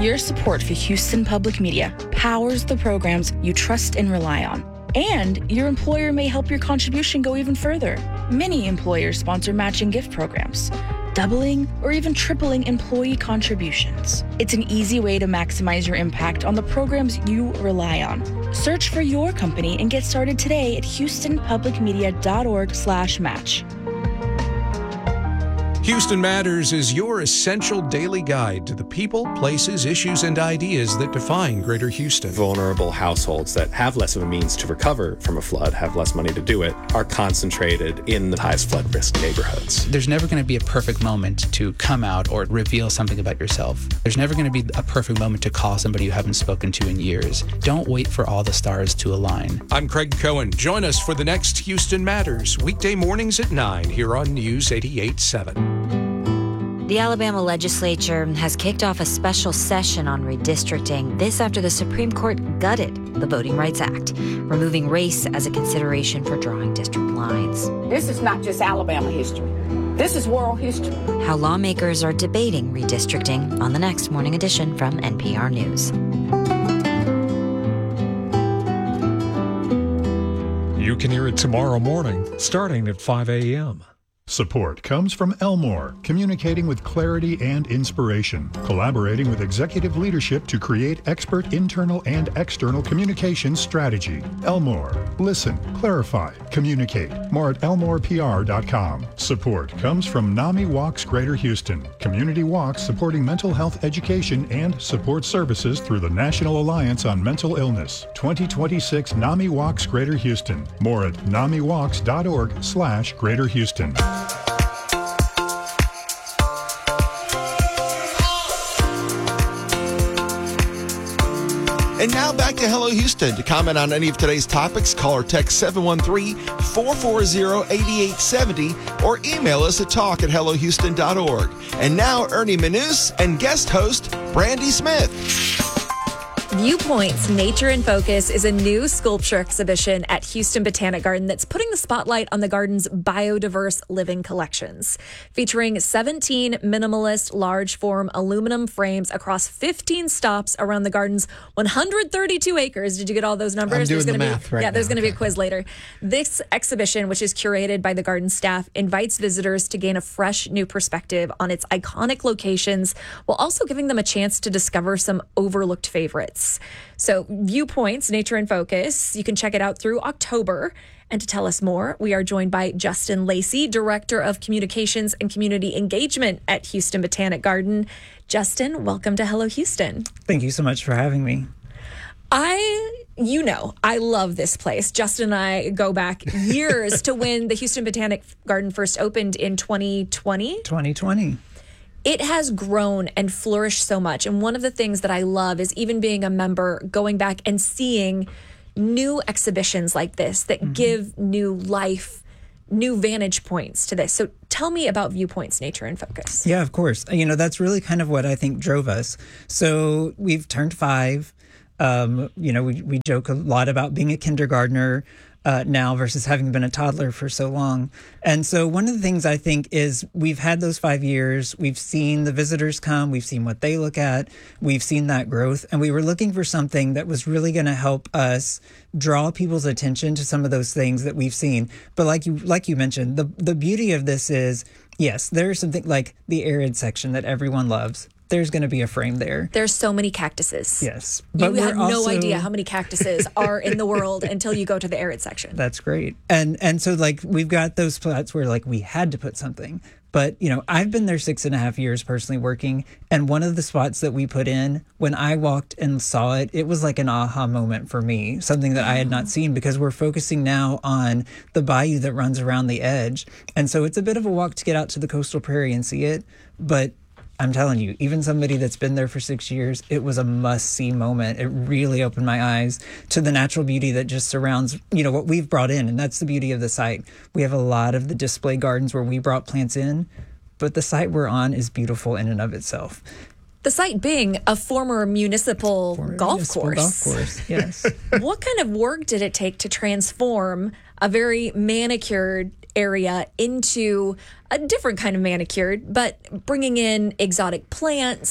Your support for Houston Public Media powers the programs you trust and rely on. And your employer may help your contribution go even further. Many employers sponsor matching gift programs, doubling or even tripling employee contributions. It's an easy way to maximize your impact on the programs you rely on. Search for your company and get started today at houstonpublicmedia.org/match. Houston Matters is your essential daily guide to the people, places, issues, and ideas that define Greater Houston. Vulnerable households that have less of a means to recover from a flood, have less money to do it, are concentrated in the highest flood risk neighborhoods. There's never going to be a perfect moment to come out or reveal something about yourself. There's never going to be a perfect moment to call somebody you haven't spoken to in years. Don't wait for all the stars to align. I'm Craig Cohen. Join us for the next Houston Matters, weekday mornings at 9 here on News 88.7. The Alabama legislature has kicked off a special session on redistricting. This after the Supreme Court gutted the Voting Rights Act, removing race as a consideration for drawing district lines. This is not just Alabama history. This is world history. How lawmakers are debating redistricting on the next Morning Edition from NPR News. You can hear it tomorrow morning, starting at 5 a.m. Support comes from Elmore, communicating with clarity and inspiration, collaborating with executive leadership to create expert internal and external communication strategy. Elmore, listen, clarify, communicate. More at elmorepr.com. Support comes from NAMI Walks Greater Houston, community walks supporting mental health education and support services through the National Alliance on Mental Illness. 2026 NAMI Walks Greater Houston. More at namiwalks.org/Greater Houston. And now back to Hello Houston. To comment on any of today's topics, call or text 713-440-8870 or email us at talk@hellohouston.org. And now Ernie Manous and guest host Brandy Smith. Viewpoints, Nature in Focus is a new sculpture exhibition at Houston Botanic Garden that's putting the spotlight on the garden's biodiverse living collections. Featuring 17 minimalist large-form aluminum frames across 15 stops around the garden's 132 acres. Did you get all those numbers? I'm doing the math right now. There's going to be a quiz later. This exhibition, which is curated by the garden staff, invites visitors to gain a fresh new perspective on its iconic locations while also giving them a chance to discover some overlooked favorites. So Viewpoints, Nature in Focus, you can check it out through October. And to tell us more, we are joined by Justin Lacey, Director of Communications and Community Engagement at Houston Botanic Garden. Justin, welcome to Hello Houston. Thank you so much for having me. I love this place. Justin and I go back years to when the Houston Botanic Garden first opened in 2020. 2020. It has grown and flourished so much. And one of the things that I love is even being a member, going back and seeing new exhibitions like this that give new life, new vantage points to this. So tell me about Viewpoints, Nature in Focus. Yeah, of course. That's really kind of what I think drove us. So we've turned 5. We joke a lot about being a kindergartner now versus having been a toddler for so long. And so one of the things I think is we've had those 5 years. We've seen the visitors come. We've seen what they look at. We've seen that growth. And we were looking for something that was really going to help us draw people's attention to some of those things that we've seen. But like you mentioned, the beauty of this is, yes, there's something like the arid section that everyone loves. There's going to be a frame there. There's so many cactuses. Yes. But you have no idea how many cactuses are in the world until you go to the arid section. That's great. And so we've got those spots where we had to put something. But, I've been there 6.5 years personally working. And one of the spots that we put in, when I walked and saw it, it was like an aha moment for me, something that I had not seen because we're focusing now on the bayou that runs around the edge. And so it's a bit of a walk to get out to the coastal prairie and see it. But I'm telling you, even somebody that's been there for 6 years, it was a must-see moment. It really opened my eyes to the natural beauty that just surrounds, what we've brought in. And that's the beauty of the site. We have a lot of the display gardens where we brought plants in, but the site we're on is beautiful in and of itself. The site being a former municipal golf course. Yes. What kind of work did it take to transform a very manicured area into a different kind of manicured, but bringing in exotic plants,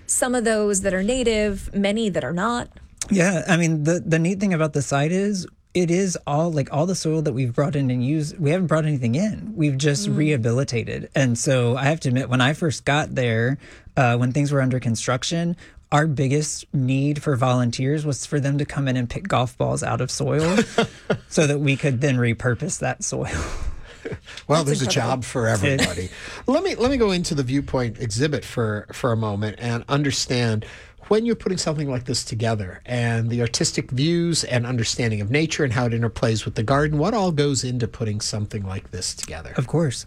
some of those that are native, many that are not. Yeah, I mean, the neat thing about the site is it is all the soil that we've brought in and used. We haven't brought anything in. We've just rehabilitated. And so I have to admit, when I first got there, when things were under construction, our biggest need for volunteers was for them to come in and pick golf balls out of soil so that we could then repurpose that soil. Well, there's a job for everybody. Let me go into the Viewpoint exhibit for a moment and understand when you're putting something like this together and the artistic views and understanding of nature and how it interplays with the garden, what all goes into putting something like this together? Of course.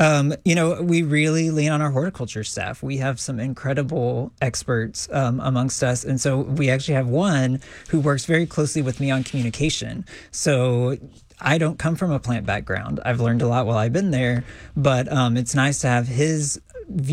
We really lean on our horticulture staff. We have some incredible experts amongst us. And so we actually have one who works very closely with me on communication. So I don't come from a plant background. I've learned a lot while I've been there, but it's nice to have his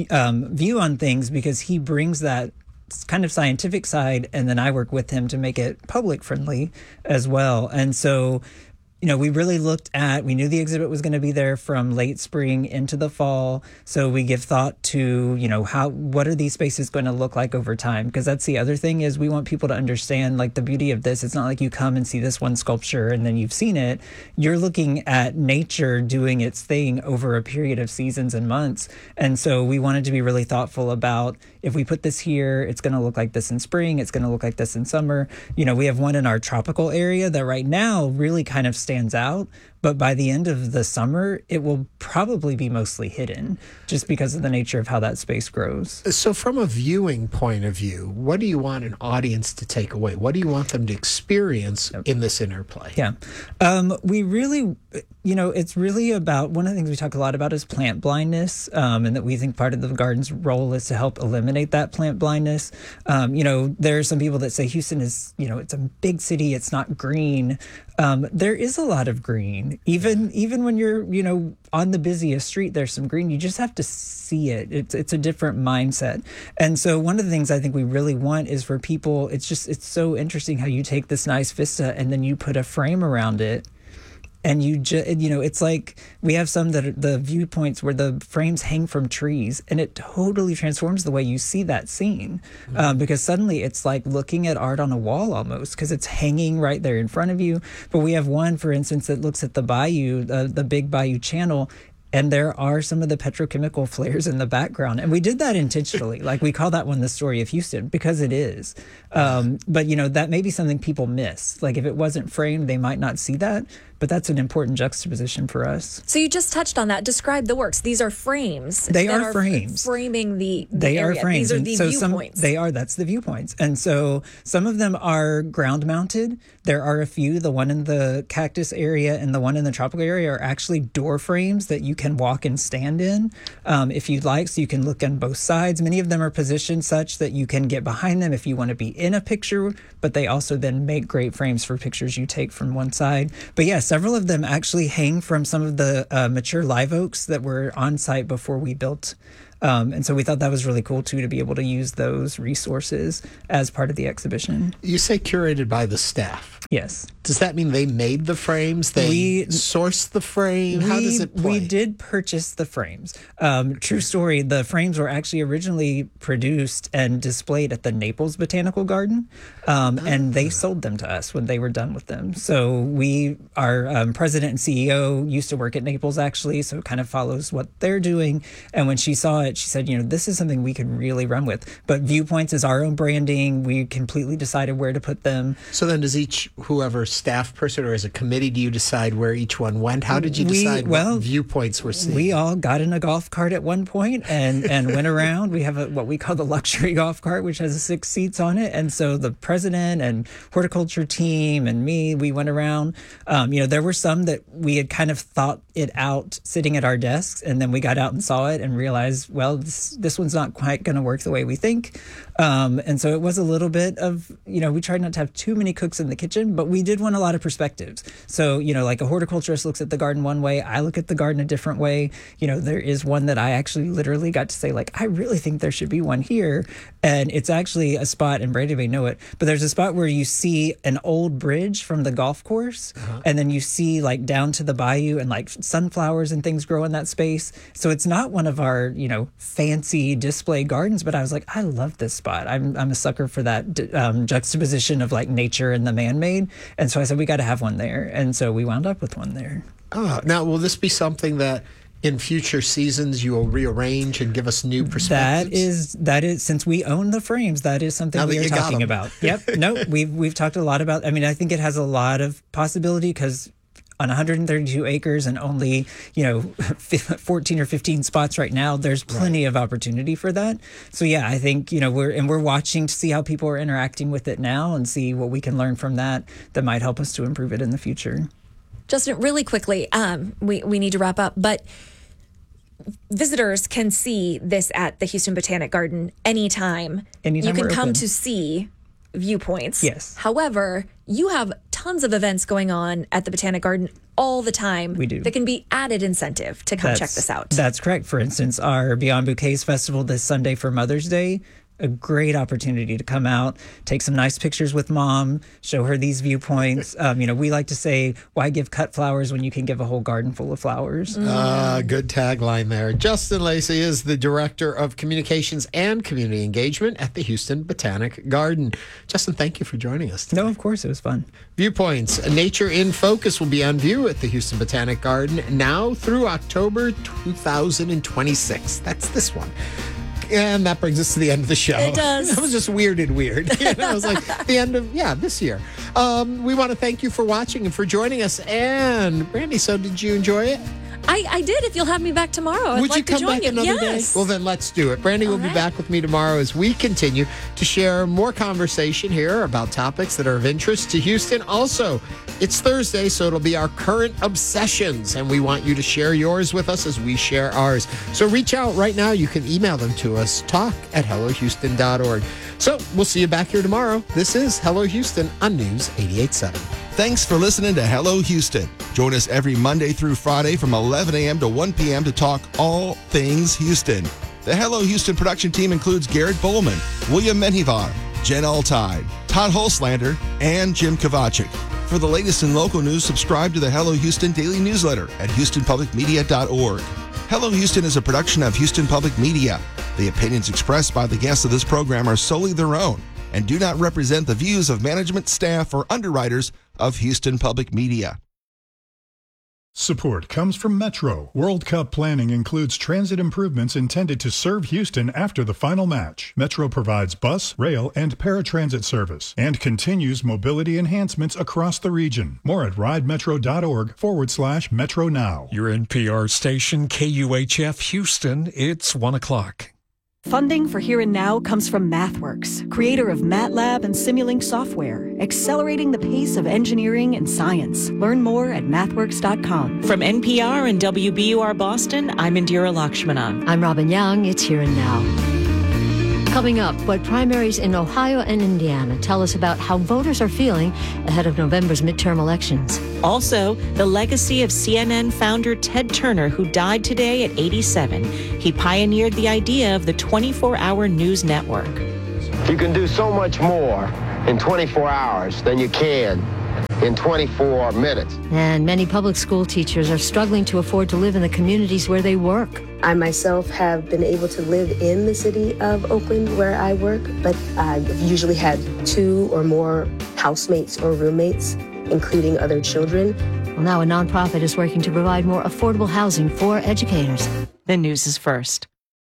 view on things because he brings that kind of scientific side, and then I work with him to make it public friendly as well. And so, we really we knew the exhibit was going to be there from late spring into the fall. So we give thought to, what are these spaces going to look like over time? Because that's the other thing is we want people to understand like the beauty of this. It's not like you come and see this one sculpture and then you've seen it. You're looking at nature doing its thing over a period of seasons and months. And so we wanted to be really thoughtful about if we put this here, it's going to look like this in spring. It's going to look like this in summer. We have one in our tropical area that right now really kind of stands out, but by the end of the summer, it will probably be mostly hidden just because of the nature of how that space grows. So from a viewing point of view, what do you want an audience to take away? What do you want them to experience in this interplay? Yeah. We really, it's really about, one of the things we talk a lot about is plant blindness, and that we think part of the garden's role is to help eliminate that plant blindness. There are some people that say Houston is, it's a big city, it's not green. There is a lot of green. Even when you're, on the busiest street, there's some green. You just have to see it. It's a different mindset. And so one of the things I think we really want is for people, it's so interesting how you take this nice vista and then you put a frame around it. And it's like we have some that are the viewpoints where the frames hang from trees, and it totally transforms the way you see that scene because suddenly it's like looking at art on a wall almost because it's hanging right there in front of you. But we have one, for instance, that looks at the bayou, the big bayou channel. And there are some of the petrochemical flares in the background. And we did that intentionally. Like we call that one the story of Houston because it is. But, that may be something people miss. Like if it wasn't framed, they might not see that. But that's an important juxtaposition for us. So you just touched on that. Describe the works. These are frames. They are frames. Framing the They area. are frames. These are the viewpoints. That's the viewpoints. And so some of them are ground mounted. There are a few, the one in the cactus area and the one in the tropical area are actually door frames that you can walk and stand in if you'd like. So you can look on both sides. Many of them are positioned such that you can get behind them if you want to be in a picture, but they also then make great frames for pictures you take from one side. But yes, several of them actually hang from some of the mature live oaks that were on site before we built. And so we thought that was really cool, too, to be able to use those resources as part of the exhibition. You say curated by the staff. Yes. Does that mean they made the frames? They sourced the frame? How does it play? We did purchase the frames. True story, the frames were actually originally produced and displayed at the Naples Botanical Garden, and they sold them to us when they were done with them. So our president and CEO used to work at Naples, actually, so it kind of follows what they're doing. And when she saw it, she said, this is something we could really run with. But Viewpoints is our own branding. We completely decided where to put them. So then does whoever staff person or as a committee, do you decide where each one went? How did you decide what viewpoints were seen? We all got in a golf cart at one point and went around. We have what we call the luxury golf cart, which has 6 seats on it. And so the president and horticulture team and me, we went around. There were some that we had kind of thought it out sitting at our desks, and then we got out and saw it and realized, well, this one's not quite going to work the way we think. And so it was a little bit of, we tried not to have too many cooks in the kitchen, but we did want a lot of perspectives. So, like a horticulturist looks at the garden one way, I look at the garden a different way. There is one that I actually literally got to say, I really think there should be one here. And it's actually a spot, and Brady may know it, but there's a spot where you see an old bridge from the golf course, and then you see down to the bayou and sunflowers and things grow in that space. So it's not one of our, fancy display gardens, but I was like, I love this spot. I'm a sucker for that juxtaposition of like nature and the man-made. And so I said, we got to have one there. And so we wound up with one there. Now, will this be something that in future seasons you will rearrange and give us new perspectives? That is since we own the frames, that is something we are talking about. Yep. No, we've talked a lot about, I mean, I think it has a lot of possibility because on 132 acres and only, 14 or 15 spots right now, there's plenty of opportunity for that. So yeah, I think, we're watching to see how people are interacting with it now and see what we can learn from that might help us to improve it in the future. Justin, really quickly, we need to wrap up, but visitors can see this at the Houston Botanic Garden anytime. You can come to see viewpoints. Yes. However, you have tons of events going on at the Botanic Garden all the time. We do. That can be added incentive to come check this out. That's correct. For instance, our Beyond Bouquets Festival this Sunday for Mother's Day, a great opportunity to come out, take some nice pictures with mom, show her these viewpoints. We like to say, why give cut flowers when you can give a whole garden full of flowers? Good tagline there. Justin Lacey is the Director of Communications and Community Engagement at the Houston Botanic Garden. Justin, thank you for joining us today. No, of course. It was fun. Viewpoints, Nature in Focus will be on view at the Houston Botanic Garden now through October 2026. That's this one. And that brings us to the end of the show. It does. That was just weird. It was like the end of, this year. We want to thank you for watching and for joining us. And Brandy, so did you enjoy it? I did. If you'll have me back tomorrow, I'd like to join you. Another day? Well, then let's do it. Brandy will be back with me tomorrow as we continue to share more conversation here about topics that are of interest to Houston. Also, it's Thursday, so it'll be our current obsessions, and we want you to share yours with us as we share ours. So reach out right now. You can email them to us, talk@hellohouston.org. So we'll see you back here tomorrow. This is Hello Houston on News 88.7. Thanks for listening to Hello Houston. Join us every Monday through Friday from 11 a.m. to 1 p.m. to talk all things Houston. The Hello Houston production team includes Garrett Bowman, William Menjivar, Jen Altide, Todd Holslander, and Jim Kovacic. For the latest in local news, subscribe to the Hello Houston daily newsletter at houstonpublicmedia.org. Hello Houston is a production of Houston Public Media. The opinions expressed by the guests of this program are solely their own and do not represent the views of management, staff, or underwriters of Houston Public Media. Support comes from Metro. World Cup planning includes transit improvements intended to serve Houston after the final match. Metro provides bus, rail, and paratransit service and continues mobility enhancements across the region. More at ridemetro.org/Metro Now. Your NPR station, KUHF Houston, it's 1 o'clock. Funding for Here and Now comes from MathWorks, creator of MATLAB and Simulink software, accelerating the pace of engineering and science. Learn more at mathworks.com. From NPR and WBUR Boston, I'm Indira Lakshmanan. I'm Robin Young. It's Here and Now. Coming up, what primaries in Ohio and Indiana tell us about how voters are feeling ahead of November's midterm elections. Also, the legacy of CNN founder Ted Turner, who died today at 87. He pioneered the idea of the 24-hour news network. You can do so much more in 24 hours than you can in 24 minutes. And many public school teachers are struggling to afford to live in the communities where they work. I myself have been able to live in the city of Oakland where I work, but I've usually had 2 or more housemates or roommates, including other children. Well, now a nonprofit is working to provide more affordable housing for educators. The news is first.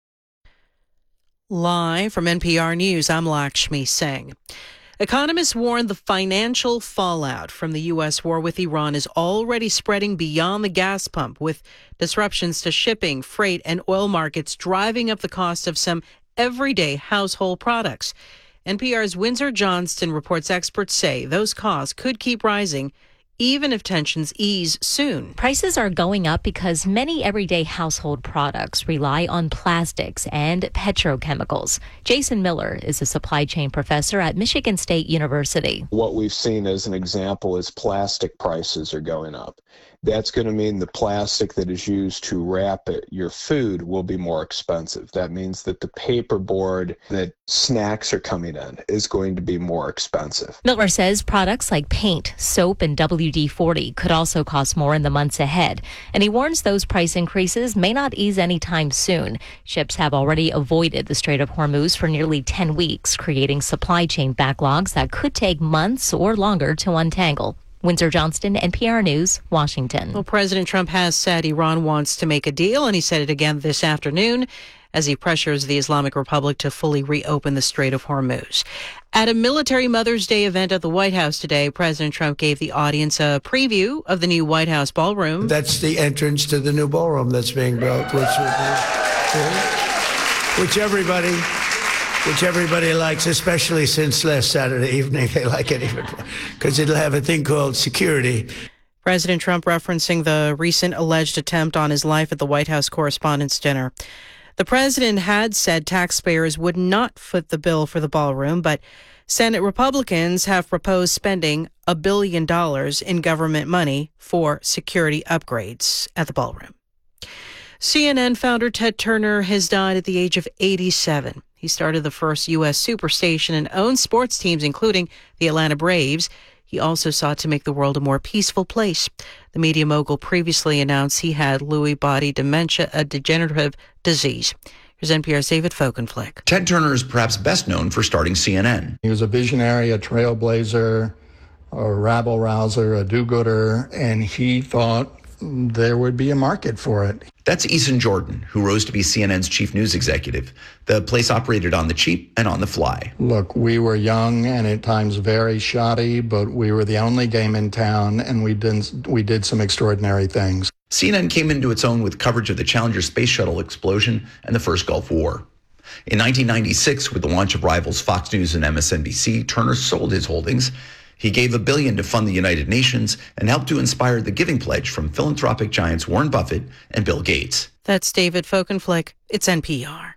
Live from NPR News, I'm Lakshmi Singh. Economists warn the financial fallout from the U.S. war with Iran is already spreading beyond the gas pump, with disruptions to shipping, freight, and oil markets driving up the cost of some everyday household products. NPR's Windsor Johnston reports experts say those costs could keep rising even if tensions ease soon. Prices are going up because many everyday household products rely on plastics and petrochemicals. Jason Miller is a supply chain professor at Michigan State University. What we've seen as an example is plastic prices are going up. That's going to mean the plastic that is used to wrap your food will be more expensive. That means that the paperboard that snacks are coming in is going to be more expensive. Miller says products like paint, soap, and WD-40 could also cost more in the months ahead. And he warns those price increases may not ease anytime soon. Ships have already avoided the Strait of Hormuz for nearly 10 weeks, creating supply chain backlogs that could take months or longer to untangle. Windsor Johnston, NPR News, Washington. Well, President Trump has said Iran wants to make a deal, and he said it again this afternoon as he pressures the Islamic Republic to fully reopen the Strait of Hormuz. At a military Mother's Day event at the White House today, President Trump gave the audience a preview of the new White House ballroom. That's the entrance to the new ballroom that's being built, which everybody likes, especially since last Saturday evening. They like it even more because it'll have a thing called security. President Trump referencing the recent alleged attempt on his life at the White House Correspondents' Dinner. The president had said taxpayers would not foot the bill for the ballroom, but Senate Republicans have proposed spending $1 billion in government money for security upgrades at the ballroom. CNN founder Ted Turner has died at the age of 87. He started the first U.S. superstation and owned sports teams, including the Atlanta Braves. He also sought to make the world a more peaceful place. The media mogul previously announced he had Lewy body dementia, a degenerative disease. Here's NPR's David Folkenflik. Ted Turner is perhaps best known for starting CNN. He was a visionary, a trailblazer, a rabble-rouser, a do-gooder, and he thought there would be a market for it. That's Eason Jordan, who rose to be CNN's chief news executive. The place operated on the cheap and on the fly. Look, we were young and at times very shoddy, but we were the only game in town, and we did some extraordinary things. CNN came into its own with coverage of the Challenger space shuttle explosion and the first Gulf War. In 1996, with the launch of rivals Fox News and MSNBC, Turner sold his holdings. He gave $1 billion to fund the United Nations and helped to inspire the Giving Pledge from philanthropic giants Warren Buffett and Bill Gates. That's David Folkenflik. It's NPR.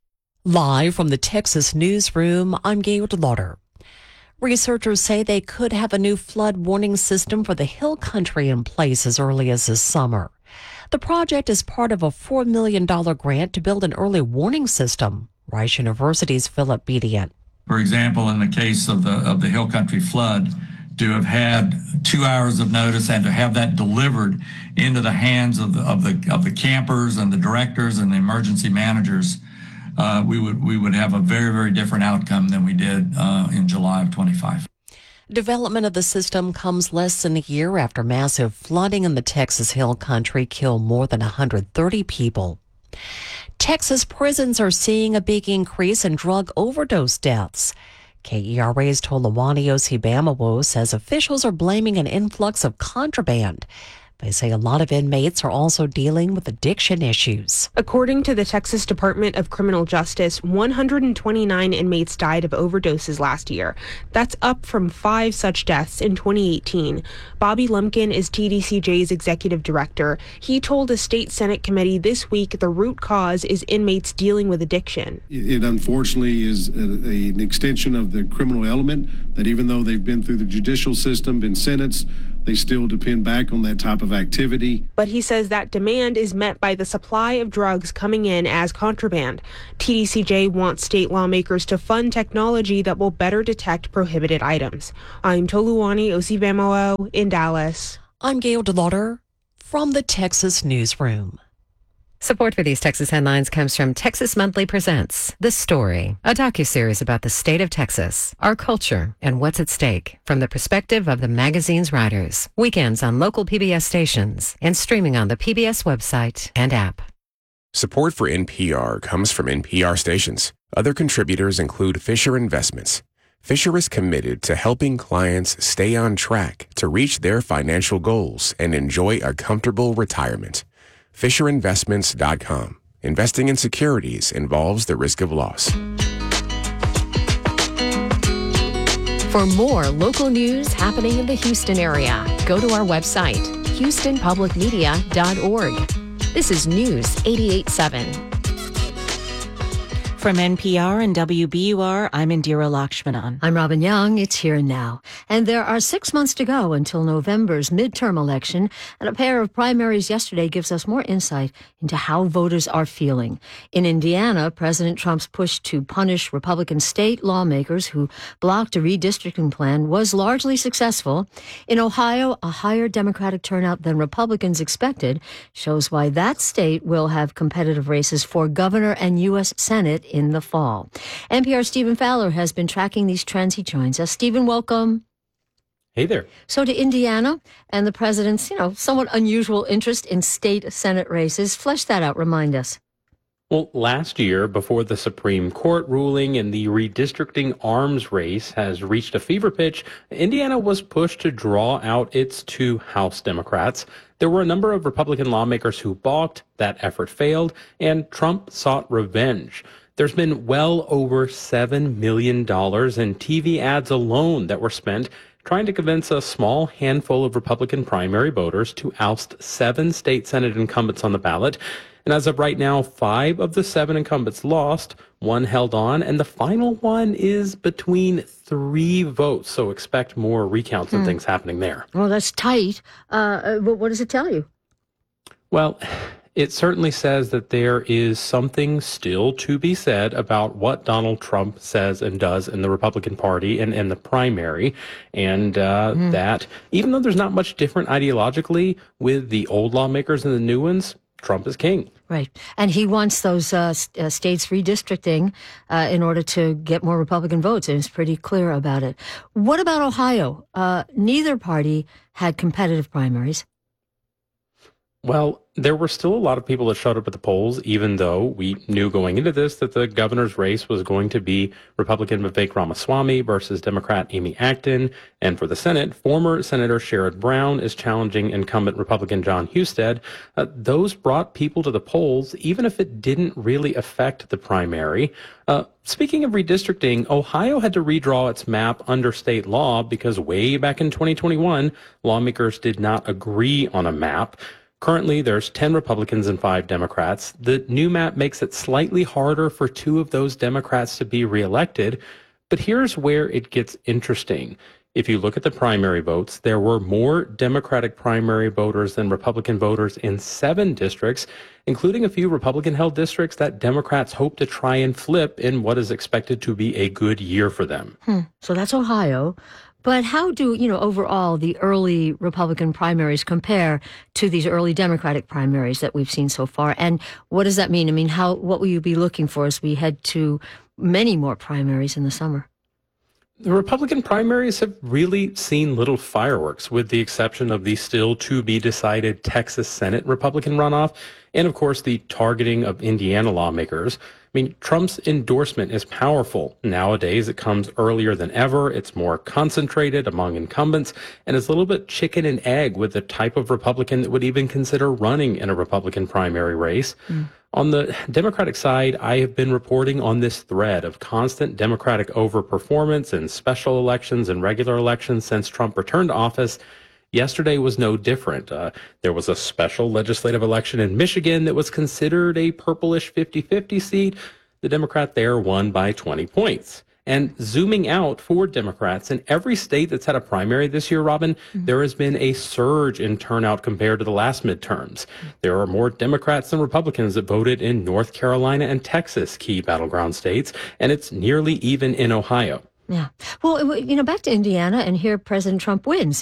Live from the Texas newsroom, I'm Gail DeLauder. Researchers say they could have a new flood warning system for the Hill Country in place as early as this summer. The project is part of a $4 million grant to build an early warning system. Rice University's Philip Bedian. For example, in the case of the Hill Country flood, to have had 2 hours of notice and to have that delivered into the hands of the campers and the directors and the emergency managers, we would have a very, very different outcome than we did in July of 25. Development of the system comes less than a year after massive flooding in the Texas Hill Country killed more than 130 people. Texas prisons are seeing a big increase in drug overdose deaths. KERA's Toluwani Osibamawo says officials are blaming an influx of contraband. They say a lot of inmates are also dealing with addiction issues. According to the Texas Department of Criminal Justice, 129 inmates died of overdoses last year. That's up from 5 such deaths in 2018. Bobby Lumpkin is TDCJ's executive director. He told a state Senate committee this week the root cause is inmates dealing with addiction. It unfortunately is an extension of the criminal element, that even though they've been through the judicial system, been sentenced, they still depend back on that type of activity. But he says that demand is met by the supply of drugs coming in as contraband. TDCJ wants state lawmakers to fund technology that will better detect prohibited items. I'm Toluwani Osibamawo in Dallas. I'm Gail DeLauder from the Texas newsroom. Support for these Texas headlines comes from Texas Monthly Presents The Story, a docuseries about the state of Texas, our culture, and what's at stake from the perspective of the magazine's writers. Weekends on local PBS stations and streaming on the PBS website and app. Support for NPR comes from NPR stations. Other contributors include Fisher Investments. Fisher is committed to helping clients stay on track to reach their financial goals and enjoy a comfortable retirement. FisherInvestments.com. Investing in securities involves the risk of loss. For more local news happening in the Houston area, go to our website, HoustonPublicMedia.org. This is News 88.7. From NPR and WBUR, I'm Indira Lakshmanan. I'm Robin Young. It's Here and Now. And there are 6 months to go until November's midterm election, and a pair of primaries yesterday gives us more insight into how voters are feeling. In Indiana, President Trump's push to punish Republican state lawmakers who blocked a redistricting plan was largely successful. In Ohio, a higher Democratic turnout than Republicans expected shows why that state will have competitive races for governor and U.S. Senate in the fall. NPR's Stephen Fowler has been tracking these trends. He joins us. Stephen, welcome. Hey there. So to Indiana and the president's, somewhat unusual interest in state Senate races. Flesh that out. Remind us. Well, last year, before the Supreme Court ruling and the redistricting arms race has reached a fever pitch, Indiana was pushed to draw out its 2 House Democrats. There were a number of Republican lawmakers who balked. That effort failed, and Trump sought revenge. There's been well over $7 million in TV ads alone that were spent trying to convince a small handful of Republican primary voters to oust 7 state Senate incumbents on the ballot. And as of right now, 5 of the 7 incumbents lost, 1 held on, and the final one is between 3 votes. So expect more recounts and things happening there. Well, that's tight. But what does it tell you? Well, it certainly says that there is something still to be said about what Donald Trump says and does in the Republican Party and in the primary. And that even though there's not much different ideologically with the old lawmakers and the new ones, Trump is king. Right. And he wants those states redistricting in order to get more Republican votes, and he's pretty clear about it. What about Ohio? Neither party had competitive primaries. Well, there were still a lot of people that showed up at the polls, even though we knew going into this that the governor's race was going to be Republican Vivek Ramaswamy versus Democrat Amy Acton. And for the Senate, former Senator Sherrod Brown is challenging incumbent Republican Jon Husted. Those brought people to the polls, even if it didn't really affect the primary. Speaking of redistricting, Ohio had to redraw its map under state law because way back in 2021, lawmakers did not agree on a map. Currently, there's 10 Republicans and 5 Democrats. The new map makes it slightly harder for 2 of those Democrats to be reelected. But here's where it gets interesting. If you look at the primary votes, there were more Democratic primary voters than Republican voters in 7 districts, including a few Republican-held districts that Democrats hope to try and flip in what is expected to be a good year for them. So that's Ohio. But how do, overall the early Republican primaries compare to these early Democratic primaries that we've seen so far? And what does that mean? I mean, what will you be looking for as we head to many more primaries in the summer? The Republican primaries have really seen little fireworks, with the exception of the still to be decided Texas Senate Republican runoff, and of course the targeting of Indiana lawmakers. I mean, Trump's endorsement is powerful. Nowadays, it comes earlier than ever. It's more concentrated among incumbents, and it's a little bit chicken and egg with the type of Republican that would even consider running in a Republican primary race. On the Democratic side, I have been reporting on this thread of constant Democratic overperformance in special elections and regular elections since Trump returned to office. Yesterday was no different. There was a special legislative election in Michigan that was considered a purplish 50-50 seat. The Democrat there won by 20 points. And zooming out for Democrats, in every state that's had a primary this year, Robin, there has been a surge in turnout compared to the last midterms. There are more Democrats than Republicans that voted in North Carolina and Texas, key battleground states, and it's nearly even in Ohio. Yeah. Well, back to Indiana, and here President Trump wins.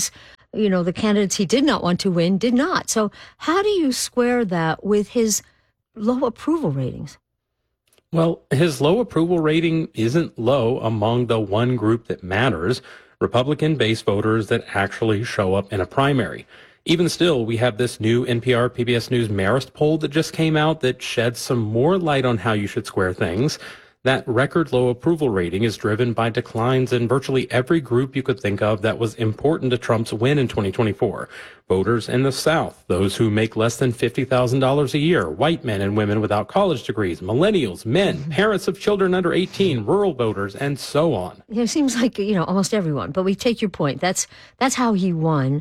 The candidates he did not want to win did not. So how do you square that with his low approval ratings? Well, his low approval rating isn't low among the one group that matters, Republican-based voters that actually show up in a primary. Even still, we have this new NPR PBS News Marist poll that just came out that sheds some more light on how you should square things. That record low approval rating is driven by declines in virtually every group you could think of that was important to Trump's win in 2024. Voters in the South, those who make less than $50,000 a year, white men and women without college degrees, millennials, men, parents of children under 18, rural voters, and so on. It seems like, almost everyone, but we take your point. That's how he won.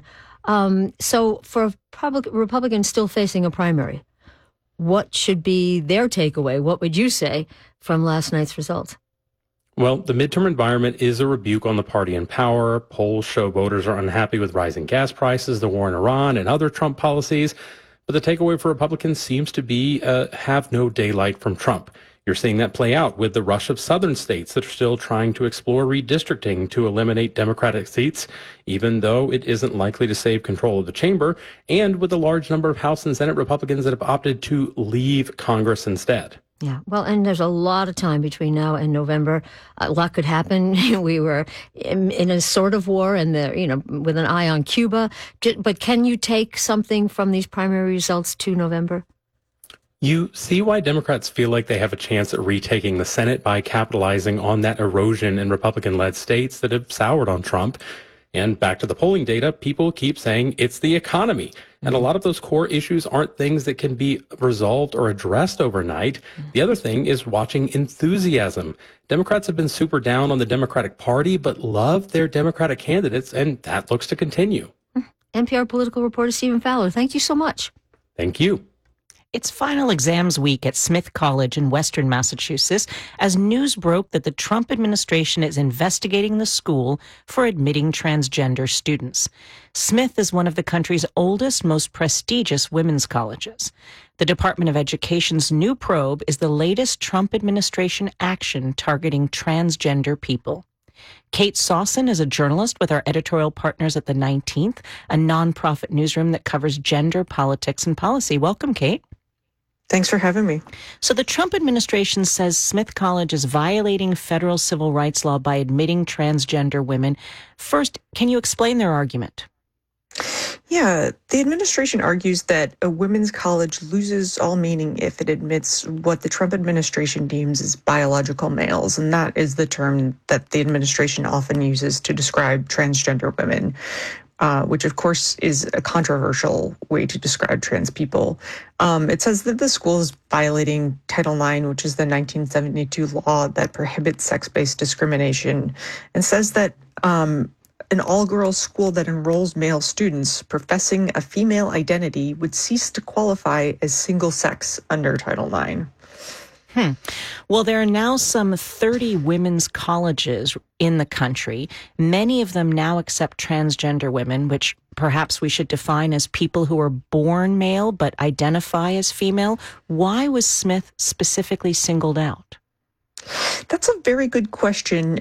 So for Republicans still facing a primary, what should be their takeaway? What would you say from last night's results? Well, the midterm environment is a rebuke on the party in power. Polls show voters are unhappy with rising gas prices, the war in Iran, and other Trump policies. But the takeaway for Republicans seems to be have no daylight from Trump. You're seeing that play out with the rush of southern states that are still trying to explore redistricting to eliminate Democratic seats, even though it isn't likely to save control of the chamber, and with a large number of House and Senate Republicans that have opted to leave Congress instead. Yeah, well, and there's a lot of time between now and November. A lot could happen. We were in a sort of war, and with an eye on Cuba. But can you take something from these primary results to November? You see why Democrats feel like they have a chance at retaking the Senate by capitalizing on that erosion in Republican-led states that have soured on Trump. And back to the polling data, people keep saying it's the economy. And a lot of those core issues aren't things that can be resolved or addressed overnight. The other thing is watching enthusiasm. Democrats have been super down on the Democratic Party, but love their Democratic candidates, and that looks to continue. NPR political reporter Stephen Fowler, thank you so much. Thank you. It's final exams week at Smith College in Western Massachusetts as news broke that the Trump administration is investigating the school for admitting transgender students. Smith is one of the country's oldest, most prestigious women's colleges. The Department of Education's new probe is the latest Trump administration action targeting transgender people. Kate Sawson is a journalist with our editorial partners at the 19th, a nonprofit newsroom that covers gender, politics, and policy. Welcome, Kate. Thanks for having me. So the Trump administration says Smith College is violating federal civil rights law by admitting transgender women. First, can you explain their argument? Yeah, the administration argues that a women's college loses all meaning if it admits what the Trump administration deems as biological males, and that is the term that the administration often uses to describe transgender women. Which, of course, is a controversial way to describe trans people. It says that the school is violating Title IX, which is the 1972 law that prohibits sex-based discrimination, and says that an all-girls school that enrolls male students professing a female identity would cease to qualify as single-sex under Title IX. Well, there are now some 30 women's colleges in the country. Many of them now accept transgender women, which perhaps we should define as people who are born male but identify as female. Why was Smith specifically singled out? That's a very good question.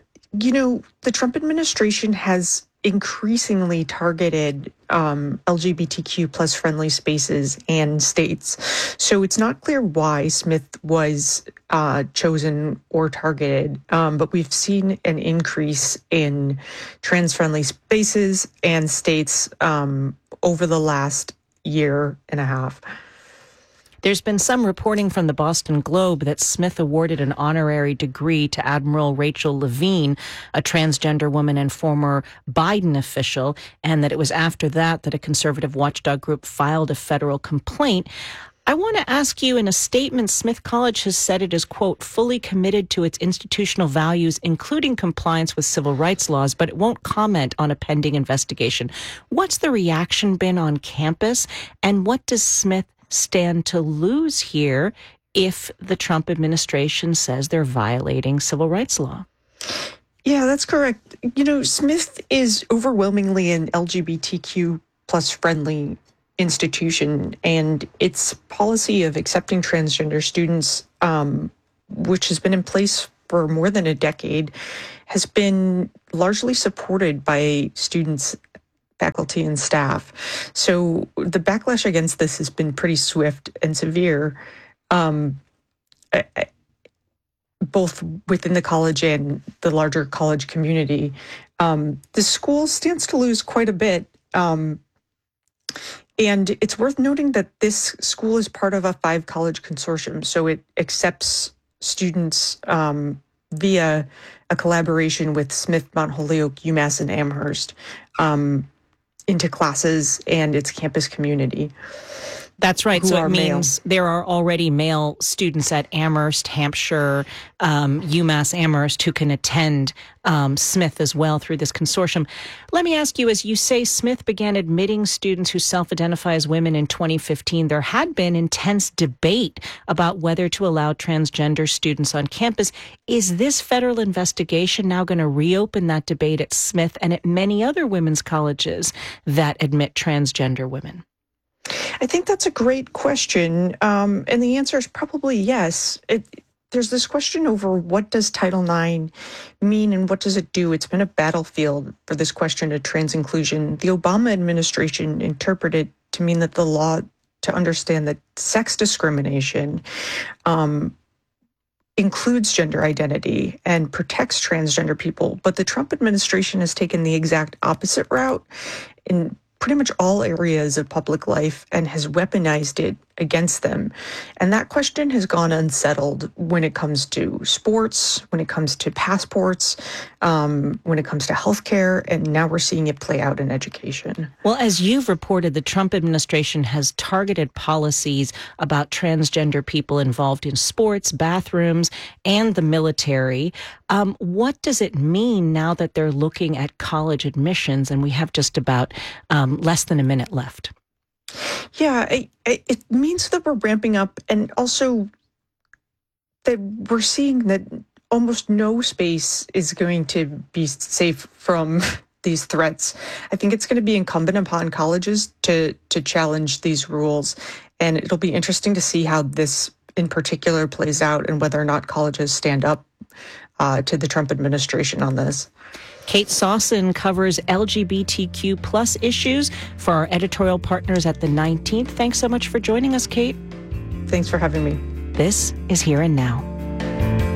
The Trump administration has increasingly targeted LGBTQ plus friendly spaces and states. So it's not clear why Smith was chosen or targeted, but we've seen an increase in trans-friendly spaces and states over the last year and a half. There's been some reporting from the Boston Globe that Smith awarded an honorary degree to Admiral Rachel Levine, a transgender woman and former Biden official, and that it was after that a conservative watchdog group filed a federal complaint. I want to ask you, in a statement, Smith College has said it is, quote, fully committed to its institutional values, including compliance with civil rights laws, but it won't comment on a pending investigation. What's the reaction been on campus, and what does Smith stand to lose here if the Trump administration says they're violating civil rights law? Yeah, that's correct. Smith is overwhelmingly an LGBTQ plus friendly institution, and its policy of accepting transgender students, which has been in place for more than a decade, has been largely supported by students, faculty, and staff. So the backlash against this has been pretty swift and severe, both within the college and the larger college community. The school stands to lose quite a bit. And it's worth noting that this school is part of a 5-college consortium, so it accepts students via a collaboration with Smith, Mount Holyoke, UMass, and Amherst into classes and its campus community. That's right. who So are it means there are already male students at Amherst, Hampshire, UMass Amherst who can attend Smith as well through this consortium. Let me ask you, as you say, Smith began admitting students who self-identify as women in 2015. There had been intense debate about whether to allow transgender students on campus. Is this federal investigation now going to reopen that debate at Smith and at many other women's colleges that admit transgender women? I think that's a great question. And the answer is probably yes. There's this question over what does Title IX mean and what does it do? It's been a battlefield for this question of trans inclusion. The Obama administration interpreted to mean that the law, to understand that sex discrimination includes gender identity and protects transgender people. But the Trump administration has taken the exact opposite route in pretty much all areas of public life and has weaponized it against them. And that question has gone unsettled when it comes to sports, when it comes to passports, when it comes to healthcare, and now we're seeing it play out in education. Well, as you've reported, the Trump administration has targeted policies about transgender people involved in sports, bathrooms, and the military. What does it mean now that they're looking at college admissions? And we have just about less than a minute left. Yeah, it means that we're ramping up, and also that we're seeing that almost no space is going to be safe from these threats. I think it's going to be incumbent upon colleges to challenge these rules, and it'll be interesting to see how this in particular plays out and whether or not colleges stand up to the Trump administration on this. Kate Sawson covers LGBTQ plus issues for our editorial partners at the 19th. Thanks so much for joining us, Kate. Thanks for having me. This is Here and Now.